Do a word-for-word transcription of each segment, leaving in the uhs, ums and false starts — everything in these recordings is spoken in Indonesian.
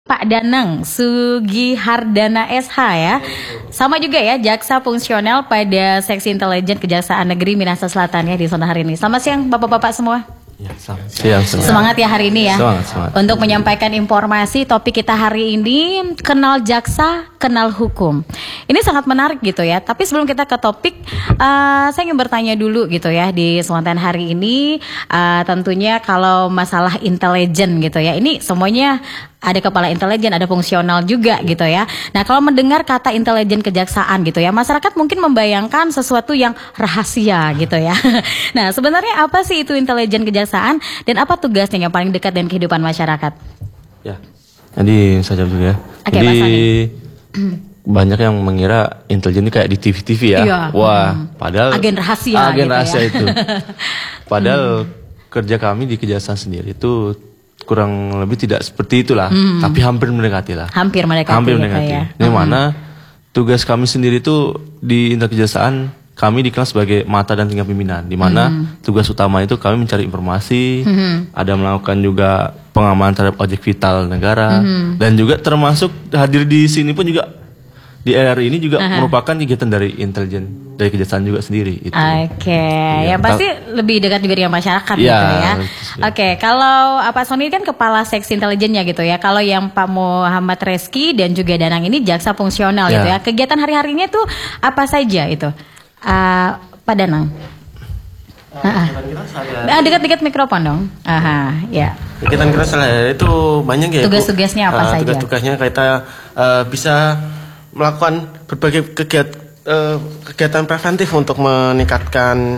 Pak Danang Sugihardana S H ya. Sama juga ya, jaksa fungsional pada Seksi Intelijen Kejaksaan Negeri Minahasa Selatan ya di zona hari ini. Selamat siang Bapak-bapak semua. Ya, siang, siang. Semangat ya hari ini ya. Semangat, semangat. Untuk menyampaikan informasi topik kita hari ini, kenal jaksa, kenal hukum. Ini sangat menarik gitu ya. Tapi sebelum kita ke topik, uh, saya ingin bertanya dulu gitu ya di kesempatan hari ini. Uh, tentunya kalau masalah intelijen gitu ya, ini semuanya ada kepala intelijen, ada fungsional juga gitu ya. Nah kalau mendengar kata intelijen kejaksaan gitu ya, masyarakat mungkin membayangkan sesuatu yang rahasia gitu ya. Nah sebenarnya apa sih itu intelijen kejaksaan dan apa tugasnya yang paling dekat dengan kehidupan masyarakat? Ya, jadi saya jawab dulu ya. Oke, jadi banyak yang mengira intelijen itu kayak di T V T V ya. Iya. Wah, hmm. padahal agen rahasia. Agen gitu rahasia ya. itu. Padahal hmm. kerja kami di kejaksaan sendiri itu kurang lebih tidak seperti itulah, hmm. tapi hampir mendekati lah. Hampir mendekati. Hampir mendekati. Ya. Yang hmm. mana tugas kami sendiri itu di Intel Kejaksaan kami dikenal sebagai mata dan telinga pimpinan, di mana hmm. tugas utama itu kami mencari informasi, hmm. ada melakukan juga pengamanan terhadap objek vital negara, hmm. dan juga termasuk hadir di sini pun juga di R R I ini juga Aha. merupakan kegiatan dari intelijen dari kejaksaan juga sendiri. Oke, okay. ya, ya pasti lebih dekat juga dengan masyarakat ya, gitu ya. Oke, okay. Kalau Pak Sony kan kepala seksi intelijennya gitu ya. Kalau yang Pak Muhammad Reski dan juga Danang ini jaksa fungsional ya. gitu ya. Kegiatan hari-harinya itu apa saja itu, uh, Pak Danang? Uh, uh, dekat-dekat mikrofon dong. Aha, ya. Kegiatan kita sehari itu banyak ya. Tugas-tugasnya apa uh, saja? Tugas-tugasnya kita uh, bisa melakukan berbagai kegiatan, uh, kegiatan preventif untuk meningkatkan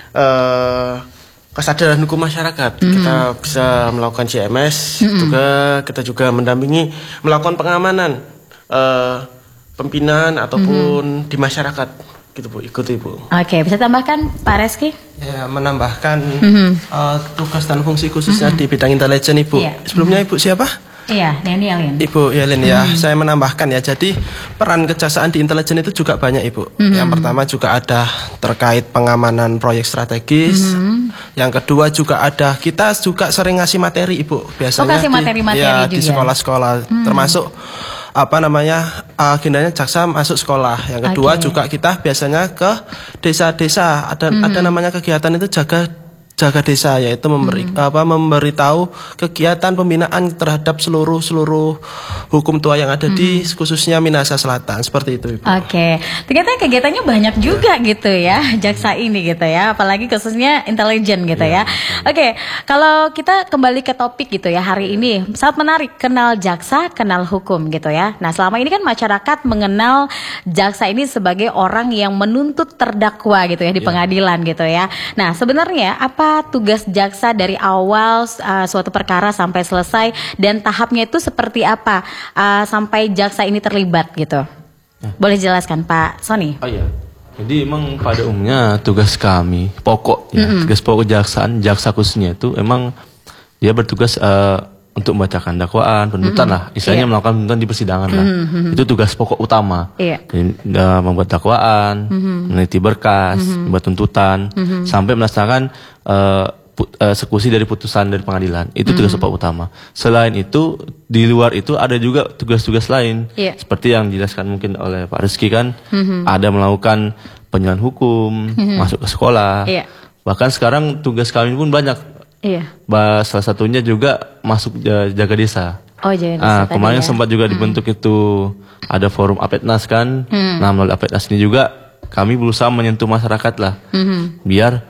uh, kesadaran hukum masyarakat. Mm. Kita bisa melakukan C M S, mm-hmm. juga kita juga mendampingi melakukan pengamanan uh, pimpinan ataupun mm-hmm. di masyarakat. Gitu Bu, ikuti Bu. Oke, bisa tambahkan Pak Reski? Ya, menambahkan mm-hmm. uh, tugas dan fungsi khususnya mm-hmm. di bidang intelijen Ibu. Yeah. Sebelumnya Ibu siapa? Iya, Neni Yalin. Ibu Yalin ya, hmm. saya menambahkan ya. Jadi peran kejaksaan di intelijen itu juga banyak Ibu. Hmm. Yang pertama juga ada terkait pengamanan proyek strategis. Hmm. Yang kedua juga ada kita juga sering ngasih materi Ibu. Biasanya oh, kasih materi-materi ya, juga di sekolah-sekolah, hmm. termasuk apa namanya agendanya jaksa masuk sekolah. Yang kedua okay. juga kita biasanya ke desa-desa. Ada hmm. ada namanya kegiatan itu jaga jaga desa, yaitu memberi hmm. apa memberitahu kegiatan pembinaan terhadap seluruh seluruh hukum tua yang ada hmm. di khususnya Minahasa Selatan, seperti itu Ibu. Oke, ternyata kegiatannya banyak juga gitu ya jaksa ini gitu ya, apalagi khususnya intelijen gitu ya. ya. Oke, kalau kita kembali ke topik gitu ya hari ini sangat menarik, kenal jaksa, kenal hukum gitu ya. Nah selama ini kan masyarakat mengenal jaksa ini sebagai orang yang menuntut terdakwa gitu ya di ya. pengadilan gitu ya. Nah sebenarnya apa tugas jaksa dari awal uh, suatu perkara sampai selesai dan tahapnya itu seperti apa uh, sampai jaksa ini terlibat gitu? Ya. Boleh jelaskan Pak Sony? Oh iya. Jadi emang pada umumnya tugas kami pokok ya, mm-hmm. tugas pokok kejaksaan, jaksa khususnya itu emang dia bertugas uh, untuk membacakan dakwaan, penuntutan mm-hmm. lah, istilahnya yeah. melakukan penuntutan di persidangan lah. Mm-hmm. Itu tugas pokok utama. Yeah. Jadi, uh, membuat dakwaan, mm-hmm. meneliti berkas, mm-hmm. membuat tuntutan, mm-hmm. sampai melaksanakan uh, put, uh, eksekusi dari putusan dari pengadilan. Itu tugas mm-hmm. pokok utama. Selain itu, di luar itu ada juga tugas-tugas lain. Yeah. Seperti yang dijelaskan mungkin oleh Pak Rizky kan, mm-hmm. ada melakukan penyuluhan hukum, mm-hmm. masuk ke sekolah. Yeah. Bahkan sekarang tugas kami pun banyak. Iya. Bah, salah satunya juga masuk jaga desa. Oh, jaga desa. Ah, kemarin ya. sempat juga dibentuk hmm. itu ada forum Apetnas kan. Hmm. Nah, melalui Apetnas ini juga kami berusaha menyentuh masyarakat lah. Hmm. Biar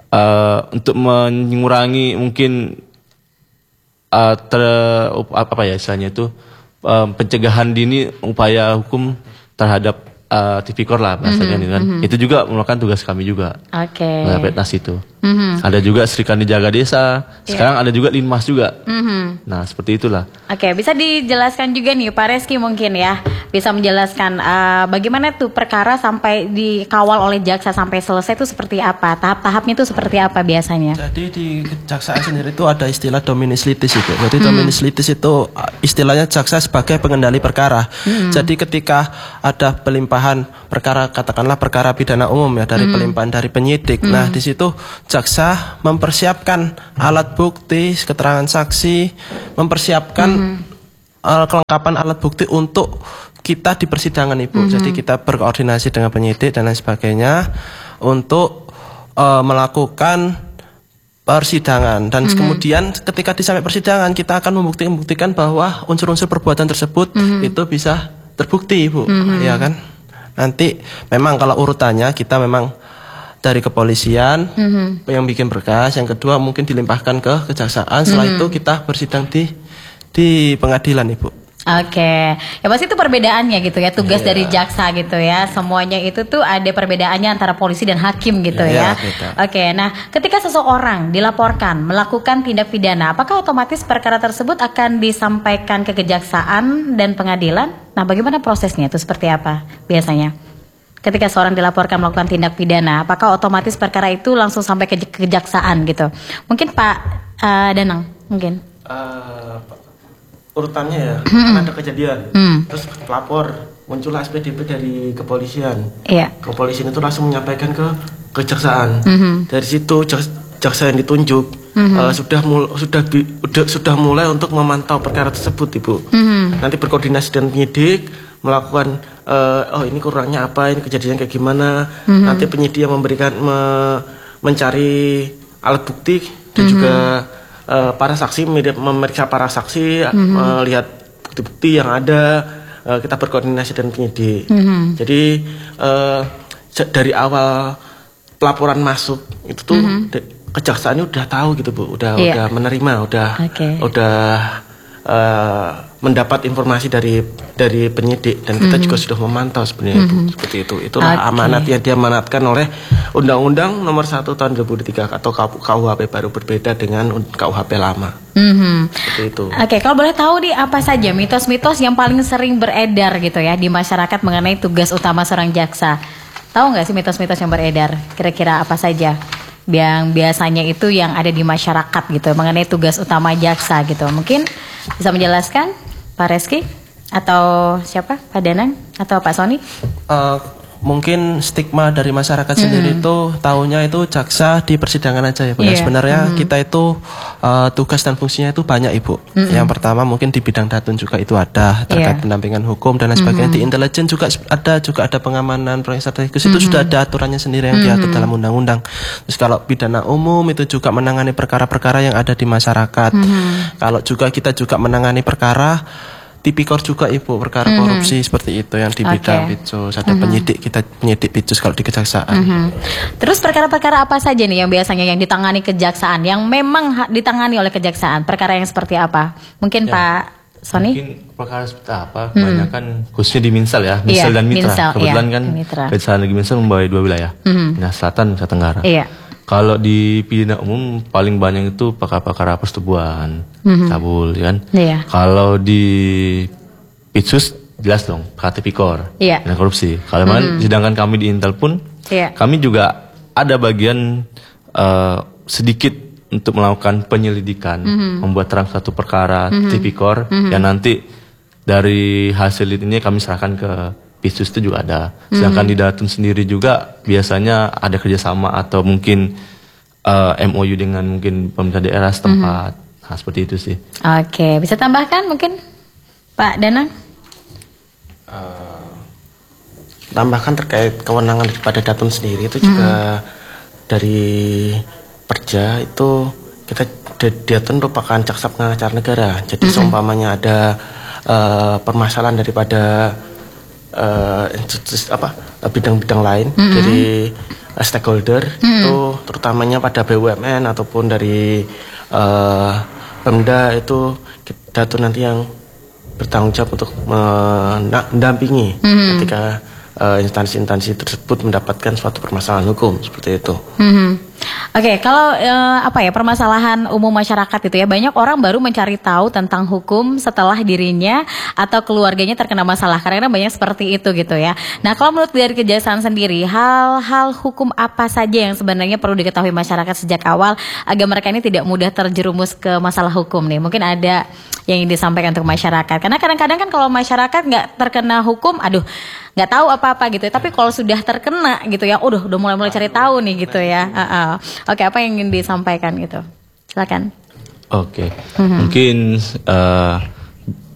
uh, untuk mengurangi mungkin uh, ter, apa ya istilahnya itu uh, pencegahan dini upaya hukum terhadap uh, tipikor lah bahasanya mm-hmm, kan. Mm-hmm. Itu juga merupakan tugas kami juga. Oke. Okay. Apetnas itu. Mm-hmm. Ada juga Serikandi Jaga Desa. Sekarang yeah. ada juga Linmas juga. Mm-hmm. Nah seperti itulah. Oke, okay, bisa dijelaskan juga nih Pak Reski mungkin ya, bisa menjelaskan uh, bagaimana tuh perkara sampai dikawal oleh jaksa sampai selesai itu seperti apa? Tahap-tahapnya itu seperti apa biasanya? Jadi di kejaksaan sendiri itu ada istilah dominus litis itu. Jadi mm. dominus litis itu istilahnya jaksa sebagai pengendali perkara. Mm. Jadi ketika ada pelimpahan perkara, katakanlah perkara pidana umum ya dari mm. pelimpahan dari penyidik. Mm. Nah di situ jaksa mempersiapkan alat bukti, keterangan saksi, mempersiapkan mm-hmm. uh, kelengkapan alat bukti untuk kita di persidangan Ibu. Mm-hmm. Jadi kita berkoordinasi dengan penyidik dan lain sebagainya untuk uh, melakukan persidangan dan mm-hmm. kemudian ketika di sampai persidangan kita akan membuktikan bahwa unsur-unsur perbuatan tersebut mm-hmm. itu bisa terbukti Ibu, mm-hmm. ya kan? Nanti memang kalau urutannya kita memang dari kepolisian mm-hmm. yang bikin berkas, yang kedua mungkin dilimpahkan ke kejaksaan, setelah mm-hmm. itu kita bersidang di di pengadilan Ibu. Oke, ya pasti itu perbedaannya gitu ya, tugas yeah. dari jaksa gitu ya, semuanya itu tuh ada perbedaannya antara polisi dan hakim gitu yeah, ya. Yeah, Oke, nah ketika seseorang dilaporkan melakukan tindak pidana, apakah otomatis perkara tersebut akan disampaikan ke kejaksaan dan pengadilan? Nah, bagaimana prosesnya itu seperti apa biasanya? Ketika seorang dilaporkan melakukan tindak pidana, apakah otomatis perkara itu langsung sampai ke kejaksaan gitu? Mungkin Pak uh, Danang, mungkin. Uh, urutannya ya, kan ada kejadian, hmm. terus pelapor muncullah S P D P dari kepolisian, yeah. kepolisian itu langsung menyampaikan ke kejaksaan, mm-hmm. dari situ jaksa, jaksa yang ditunjuk mm-hmm. uh, sudah mul, sudah bi, udah, sudah mulai untuk memantau perkara tersebut Ibu, mm-hmm. nanti berkoordinasi dengan penyidik melakukan uh, oh ini kurangnya apa, ini kejadian kayak gimana, mm-hmm. nanti penyidik yang memberikan me, mencari alat bukti dan mm-hmm. juga Uh, para saksi memeriksa para saksi, mm-hmm. melihat bukti-bukti yang ada, uh, kita berkoordinasi dengan penyidik. Mm-hmm. Jadi uh, dari awal pelaporan masuk itu tuh mm-hmm. de- kejaksaan udah tahu gitu Bu, udah yeah. udah menerima, udah okay. udah uh, mendapat informasi dari dari penyidik dan kita mm-hmm. juga sudah memantau sebenarnya mm-hmm. Bu, seperti itu. Itulah okay. amanat yang diamanatkan oleh Undang-Undang Nomor satu Tahun dua ribu tiga atau K U H P baru, berbeda dengan K U H P lama. Mm-hmm. Seperti itu. Oke, okay, kalau boleh tahu di apa saja mitos-mitos yang paling sering beredar gitu ya di masyarakat mengenai tugas utama seorang jaksa? Tahu nggak sih mitos-mitos yang beredar? Kira-kira apa saja yang biasanya itu yang ada di masyarakat gitu mengenai tugas utama jaksa gitu? Mungkin bisa menjelaskan Pak Reski atau siapa, Pak Danang atau Pak Sony? Uh, mungkin stigma dari masyarakat mm-hmm. sendiri itu taunya itu jaksa di persidangan aja ya Bu. Yeah. Sebenarnya mm-hmm. kita itu uh, tugas dan fungsinya itu banyak Ibu. Mm-hmm. Yang pertama mungkin di bidang datun juga itu ada terkait yeah. pendampingan hukum dan lain sebagainya. Mm-hmm. Di intelijen juga ada juga ada pengamanan proyek strategis mm-hmm. itu sudah ada aturannya sendiri yang mm-hmm. diatur dalam undang-undang. Terus kalau pidana umum itu juga menangani perkara-perkara yang ada di masyarakat. Mm-hmm. Kalau juga kita juga menangani perkara tipikor juga Ibu, perkara mm-hmm. korupsi seperti itu yang di bidang okay. Pitsus. Ada mm-hmm. penyidik, kita penyidik Pitsus kalau di kejaksaan. Mm-hmm. Terus perkara-perkara apa saja nih yang biasanya yang ditangani kejaksaan, yang memang ha- ditangani oleh kejaksaan? Perkara yang seperti apa? Mungkin ya. Pak Sony? Mungkin perkara seperti apa? Kebanyakan hmm. khususnya di Minsal ya, Minsal yeah, dan Mitra. Minsal, Kebetulan yeah, kan Mitra. Kejaksaan Negeri Minsal membawahi dua wilayah, mm-hmm. Nah Selatan, Nusa Tenggara. Iya. Kalau di pidana umum paling banyak itu perkara-perkara persetubuhan, mm-hmm. cabul, kan? Iya. Kalau di Pitsus jelas dong, perkara tipikor iya. dan korupsi. Kalau mm-hmm. sedangkan kami di Intel pun, iya. kami juga ada bagian uh, sedikit untuk melakukan penyelidikan, mm-hmm. membuat terang satu perkara mm-hmm. tipikor mm-hmm. yang nanti dari hasil ini kami serahkan ke Pitsus itu juga ada. Sedangkan mm-hmm. di Datun sendiri juga biasanya ada kerjasama atau mungkin uh, M O U dengan mungkin pemerintah daerah setempat. Mm-hmm. Nah, seperti itu sih. Oke, bisa tambahkan mungkin Pak Danang? Uh, tambahkan terkait kewenangan daripada Datun sendiri itu juga mm-hmm. dari Perja itu kita Datun merupakan jaksa pengacara negara. Jadi mm-hmm. seumpamanya ada uh, permasalahan daripada uh, institusi apa bidang-bidang lain mm-hmm. dari uh, stakeholder mm-hmm. itu terutamanya pada B U M N ataupun dari uh, Pemda itu Datun nanti yang bertanggung jawab untuk mendampingi mm-hmm. ketika uh, instansi-instansi tersebut mendapatkan suatu permasalahan hukum seperti itu. Mm-hmm. Oke, okay, kalau uh, apa ya permasalahan umum masyarakat itu ya banyak orang baru mencari tahu tentang hukum setelah dirinya atau keluarganya terkena masalah. Karena banyak seperti itu gitu ya. Nah, kalau menurut dari kejaksaan sendiri, hal-hal hukum apa saja yang sebenarnya perlu diketahui masyarakat sejak awal agar mereka ini tidak mudah terjerumus ke masalah hukum nih? Mungkin ada yang ingin disampaikan untuk masyarakat. Karena kadang-kadang kan kalau masyarakat nggak terkena hukum, aduh nggak tahu apa-apa gitu. Tapi kalau sudah terkena gitu ya, udah udah mulai-mulai cari tahu nih gitu ya. Uh-uh. Oke, apa yang ingin disampaikan gitu? Silakan. Oke, mm-hmm. mungkin uh,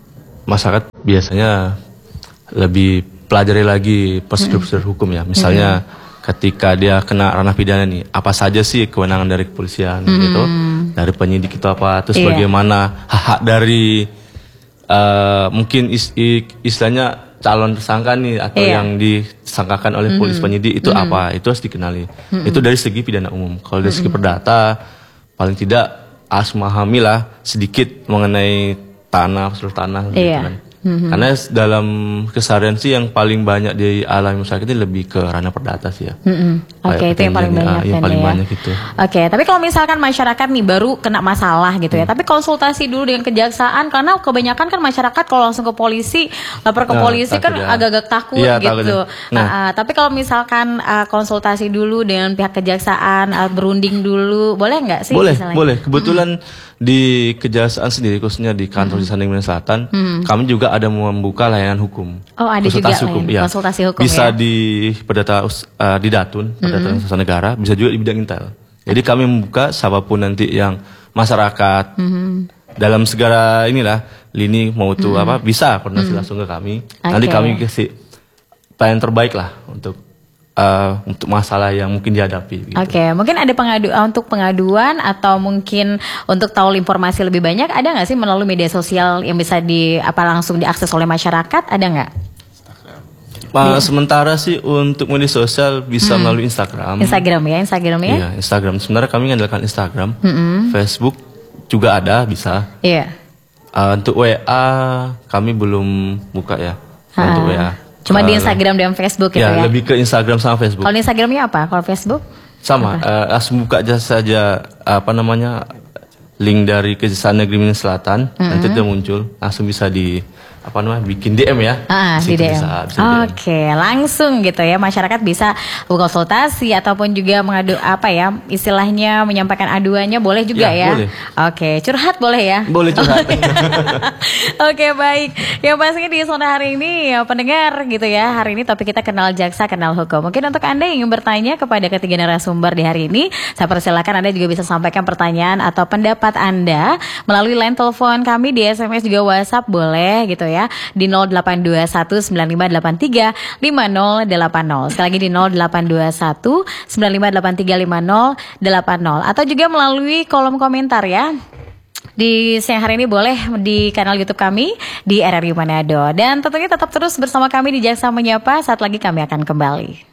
masyarakat biasanya lebih pelajari lagi prosedur-prosedur hukum ya. Misalnya ketika dia kena ranah pidana nih, apa saja sih kewenangan dari kepolisian gitu, dari penyidik itu apa, terus Iya. bagaimana hak-hak dari uh, mungkin is, i- istilahnya calon tersangka nih atau Iya. yang disangkakan oleh polisi penyidik itu apa, itu harus dikenali. Itu dari segi pidana umum. Kalau dari segi perdata, paling tidak harus memahami lah sedikit mengenai tanah, seluruh tanah gitu Iya. kan. Karena dalam keseharian sih yang paling banyak dialami masyarakat ini lebih ke ranah perdata sih ya. Mm-mm. Oke, Kayak itu yang paling perjanjian, banyak ah, yang kan paling ya. banyak itu. Oke, tapi kalau misalkan masyarakat nih baru kena masalah gitu Hmm. ya, tapi konsultasi dulu dengan kejaksaan karena kebanyakan kan masyarakat kalau langsung ke polisi, lapor ke Nah, polisi kan takut ya. agak-agak takut Iya, takut gitu. ya. Nah. Ah, ah, tapi kalau misalkan ah, konsultasi dulu dengan pihak kejaksaan, ah, berunding dulu, boleh nggak sih? Boleh, misalnya? boleh. Kebetulan di kejaksaan sendiri, khususnya di kantor di Sandiaga Selatan, kami juga ada membuka layanan hukum. Oh, ada konsultasi juga hukum, layanan iya. konsultasi hukum Bisa ya? di perdata us- eh, di Datun, perdata usaha negara, bisa juga di bidang intel. Jadi kami membuka siapapun nanti yang masyarakat dalam segala inilah lini mau itu apa bisa koordinasi langsung ke kami. Nanti Oke. kami kasih pelayanan terbaik lah untuk eh, untuk masalah yang mungkin dihadapi. Gitu. Oke, mungkin ada pengadu untuk pengaduan atau mungkin untuk tahu informasi lebih banyak, ada nggak sih melalui media sosial yang bisa di apa langsung diakses oleh masyarakat? Ada nggak? Uh, sementara sih untuk media sosial bisa melalui Instagram. Instagram ya, Instagram ya? Iya, Instagram. Sebenarnya kami mengandalkan Instagram. Facebook juga ada, bisa. Iya. Uh, untuk W A kami belum buka ya. Ah, Untuk W A. Cuma di Uh, Instagram dan Facebook gitu Ya, ya? lebih ke Instagram sama Facebook. Kalau di Instagramnya apa? Kalau Facebook? Sama, uh, langsung buka aja saja apa namanya link dari Kejaksaan Negeri Medan Selatan, nanti dia muncul, langsung bisa di apa namanya bikin D M ya. Ah, di Situ D M. Bisa, bisa di D M. Oke, langsung gitu ya. Masyarakat bisa konsultasi ataupun juga mengadu apa ya, istilahnya menyampaikan aduannya boleh juga Ya, ya. boleh. Oke, curhat boleh ya. Boleh curhat. Oke, baik. Yang pastinya di Sona hari ini ya pendengar gitu ya. Hari ini topik kita kenal jaksa, kenal hukum. Mungkin untuk Anda yang ingin bertanya kepada ketiga narasumber di hari ini, saya persilakan Anda juga bisa sampaikan pertanyaan atau pendapat Anda melalui line telepon kami di S M S juga WhatsApp boleh gitu ya di nol delapan dua satu sembilan lima delapan tiga lima nol delapan nol. Sekali lagi di nol delapan dua satu sembilan lima delapan tiga lima nol delapan nol atau juga melalui kolom komentar ya. Di siang hari ini boleh di kanal YouTube kami di R R I Manado. Dan tentunya tetap terus bersama kami di Jaksa Menyapa. Saat lagi kami akan kembali.